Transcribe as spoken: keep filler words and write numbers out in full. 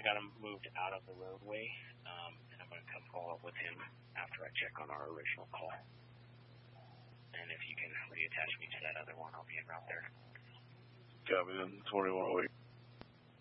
I got him moved out of the roadway, um, and I'm going to come follow up with him after I check on our original call. And if you can reattach me to that other one, I'll be en route there. Copy then, twenty-one oh eight.